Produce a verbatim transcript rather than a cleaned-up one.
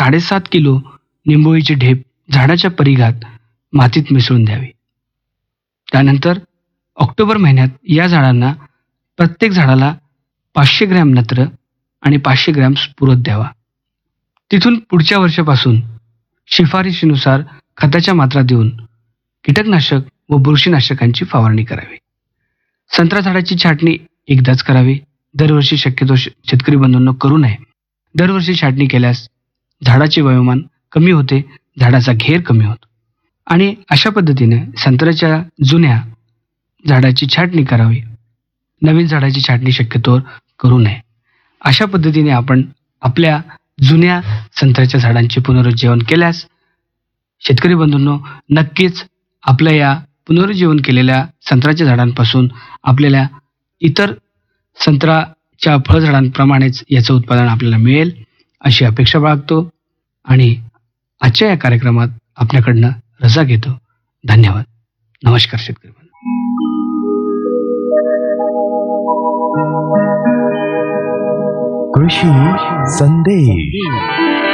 साडेसात किलो निंबोळीची ढेप झाडाच्या परिघात मातीत मिसळून द्यावी. त्यानंतर ऑक्टोबर महिन्यात या झाडांना प्रत्येक झाडाला पाचशे ग्रॅम नत्र आणि पाचशे ग्रॅम स्फुरद द्यावा. तिथून पुढच्या वर्षापासून शिफारशीनुसार खताच्या मात्रा देऊन कीटकनाशक व बुरशीनाशकांची फवारणी करावी. संत्रा झाडाची छाटणी एकदाच करावी. दरवर्षी शक्यतो शेतकरी बंधूंनो करू नये. दरवर्षी छाटणी केल्यास झाडाचे वयोमान कमी होते, झाडाचा घेर कमी होतो आणि अशा पद्धतीने संत्र्याच्या जुन्या झाडाची छाटणी करावी. नवीन झाडाची छाटणी शक्यतो करू नये. अशा पद्धतीने आपण आपल्या जुन्या संत्र्याच्या झाडांचे पुनरुज्जीवन केल्यास शेतकरी बंधूंनो नक्कीच आपल्या या पुनरुज्जीवन केलेल्या संत्र्याच्या झाडांपासून आपल्याला इतर संत्र्याच्या फळझाडांप्रमाणेच याचं उत्पादन आपल्याला मिळेल अशी अपेक्षा बाळगतो आणि आजच्या या कार्यक्रमात आपल्याकडनं रजा घेतो. धन्यवाद. नमस्कार शेतकरी बंधू. कृषी संदेश.